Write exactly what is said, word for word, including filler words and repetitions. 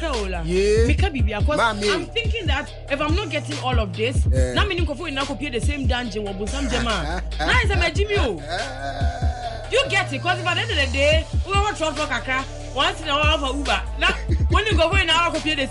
Ola. Mika Bibia, because I'm thinking that if I'm not getting all of this, now I'm going to copy the same dungeon or Busam Jama. Now it's a Majimio. You get it, because by the end of the day, we want to talk about once in a while for Uber. Now, when you go in, I'll copy the